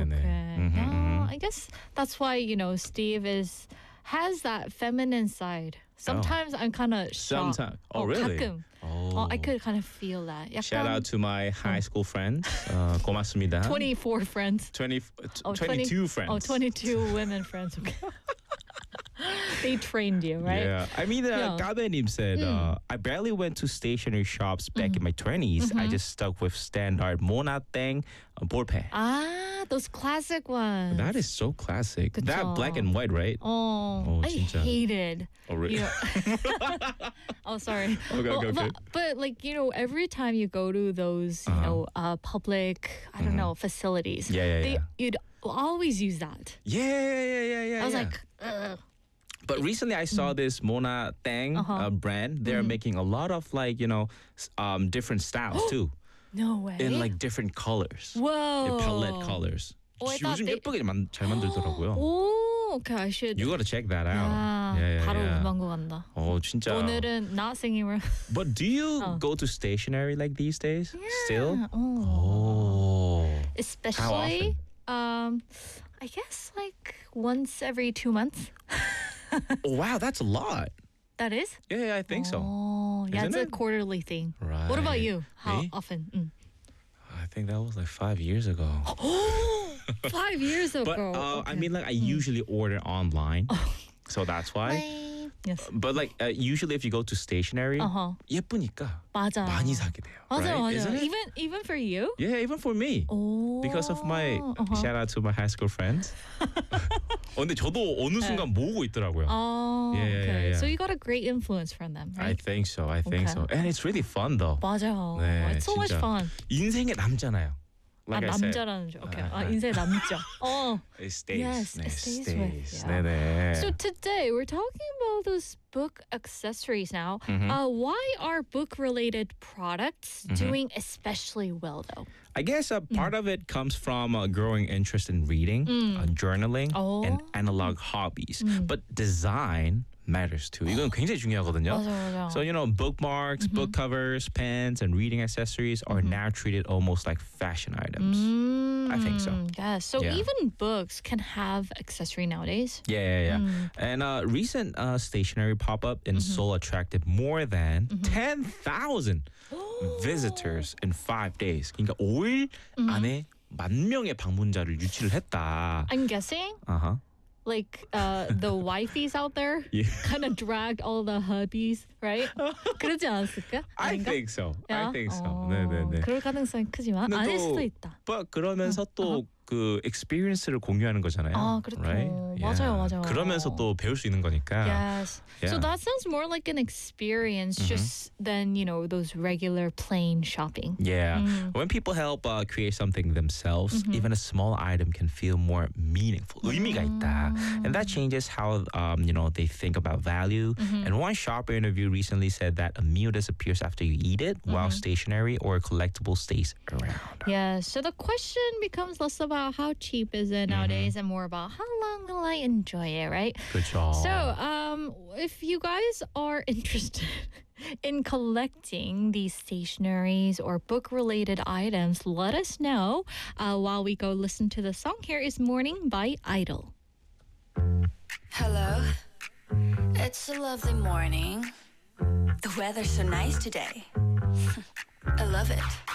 네네. Okay. No, I guess that's why, Steve has that feminine side. Sometimes I'm kind of shocked. Sometimes. Oh, really? 가끔. Oh. I could kind of feel that. 약간 Shout out to my high school friends. 고맙습니다. 24 friends. 22 friends. Oh, 22 women friends. Okay. They trained you, right? Yeah. I mean, Yeah. Gabenim said, I barely went to stationery shops back in my 20s. I just stuck with standard Monateng 볼펜. Those classic ones. That is so classic. 그쵸. That black and white, right? I 진짜. hated. Oh, really? Oh, sorry. Okay. But like, every time you go to those, public, I don't know, facilities, Yeah. you'd always use that. Yeah. I was like, ugh. But recently I saw this Mona Tang brand. They're making a lot of different styles too. No way. In like different colors. Whoa. Palette colors. I thought 요즘 they- 예쁘게 잘 만들더라고요. Oh, okay. I should. You gotta check that out. 바로 yeah. 음악고 간다. 진짜. 오늘은 not singing. But do you go to stationery like these days? Still? Oh. Oh. Especially, I guess like once every 2 months. Oh, wow, that's a lot. That is? Yeah, I think so. Oh, yeah, Isn't it's a it? quarterly thing. Right. What about you? How Me? often? I think that was like 5 years ago. 5 years ago. But I Okay. mean, like I usually order online, so that's why. Yes. But like usually, if you go to stationery, 예쁘니까 맞아. 많이 사게 돼요. 맞아, right? 맞아. Isn't it? Even for you? Yeah, even for me. Oh. Because of my shout out to my high school friends. 근데 저도 어느 순간 모으고 있더라고요. Oh, Yeah, okay. yeah. So you got a great influence from them, I right? think so. And it's really fun though. 맞아. 네, It's so much 진짜. fun. 인생에 남잖아요. Like I said, 남자라는 줄. Okay. 인생 남자. it stays. Yes, 네, it stays with, yeah. 네네. So today we're talking about those book accessories now. Why are book-related products doing especially well, though? I guess part of it comes from a growing interest in reading, journaling, and analog hobbies. But design matters too. 이건 굉장히 중요하거든요. 맞아. So, bookmarks, book covers, pens, and reading accessories are now treated almost like fashion items. I think so. Yes. So Yeah. even books can have accessory nowadays. Yeah. And recent stationery pop-up in Seoul attracted more than 10,000 visitors in 5 days. 그러니까 5일 안에 10,000명의 방문자를 유치를 했다. I'm guessing Uh-huh. like the wifeys out there Yeah. kind of dragged all the hubbies, right? 그러지 않았을까? I 아닌가? think so. 야? I think so. 어, 네네네. 그럴 가능성이 크지만 근데 아닐 또- 수도 있다. But 그러면서 또 그 experience를 공유하는 거잖아요. 그렇죠. Right? 맞아요. 그러면서 또 배울 수 있는 거니까. Yes. So Yeah. that sounds more like an experience just than, those regular plain shopping. Yeah. When people help create something themselves, even a small item can feel more meaningful. 의미가 있다. And that changes how they think about value. And one shopper interview recently said that a meal disappears after you eat it, while stationery or collectible stays around. Yeah, so the question becomes less about how cheap is it nowadays and more about how long will I enjoy it, right? 그렇죠. So, if you guys are interested in collecting these stationaries or book-related items, let us know while we go listen to the song. Here is Morning by Idol. Hello, it's a lovely morning. The weather's so nice today. I love it.